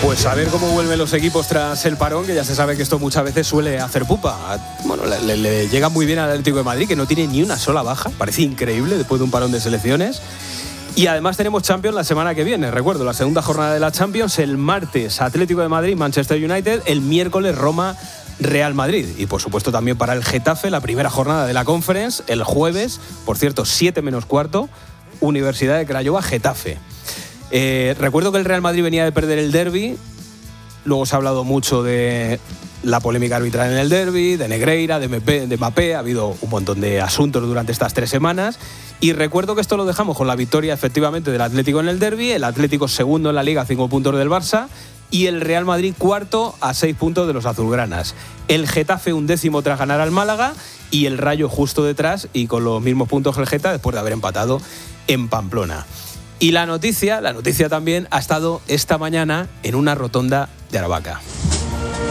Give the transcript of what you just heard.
Pues a ver cómo vuelven los equipos tras el parón, que ya se sabe que esto muchas veces suele hacer pupa. Bueno, le llega muy bien al Atlético de Madrid, que no tiene ni una sola baja, parece increíble después de un parón de selecciones. Y además tenemos Champions la semana que viene, recuerdo, la segunda jornada de la Champions, el martes Atlético de Madrid, Manchester United, el miércoles Roma, Real Madrid. Y por supuesto también para el Getafe, la primera jornada de la Conference, el jueves, por cierto, 7 menos cuarto, Universidad de Craiova, Getafe. Recuerdo que el Real Madrid venía de perder el derbi, luego se ha hablado mucho de la polémica arbitral en el derbi, de Negreira, de Mbappé, ha habido un montón de asuntos durante estas 3 semanas, y recuerdo que esto lo dejamos con la victoria efectivamente del Atlético en el derbi, el Atlético segundo en la Liga a 5 puntos del Barça, y el Real Madrid cuarto a 6 puntos de los azulgranas. El Getafe 11º tras ganar al Málaga, y el Rayo justo detrás y con los mismos puntos que el Getafe después de haber empatado en Pamplona. Y la noticia también ha estado esta mañana en una rotonda de Aravaca.